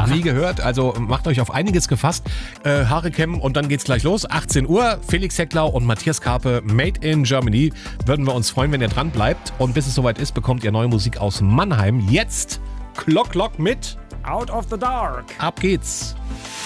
noch nie gehört. Also macht euch auf einiges gefasst. Haare kämmen und dann geht's gleich los. 18 Uhr. Felix Hecklau und Matthias Karpe, Made in Germany. Würden wir uns freuen, wenn ihr dran bleibt. Und bis es soweit ist, bekommt ihr neue Musik aus Mannheim. Jetzt Clock mit Out of the Dark. Ab geht's.